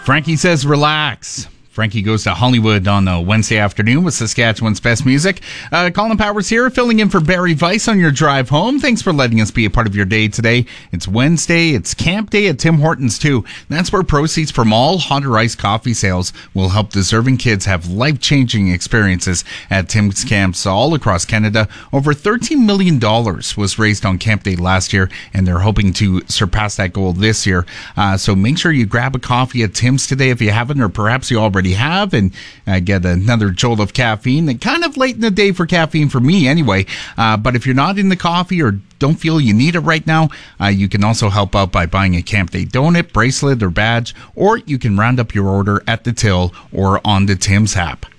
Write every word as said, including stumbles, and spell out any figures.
Frankie says relax. Frankie goes to Hollywood on a Wednesday afternoon with Saskatchewan's best music. Uh, Colin Powers here, filling in for Barry Weiss on your drive home. Thanks for letting us be a part of your day today. It's Wednesday. It's Camp Day at Tim Hortons, too. That's where proceeds from all hot or iced coffee sales will help deserving kids have life-changing experiences at Tim's camps all across Canada. Over thirteen million dollars was raised on Camp Day last year, and they're hoping to surpass that goal this year. Uh, so make sure you grab a coffee at Tim's today if you haven't, or perhaps you already have, and uh, get another jolt of caffeine. And kind of late in the day for caffeine for me anyway, uh, but if you're not in the coffee or don't feel you need it right now, uh, you can also help out by buying a Camp Day donut, bracelet, or badge, or you can round up your order at the till or on the Tim's app.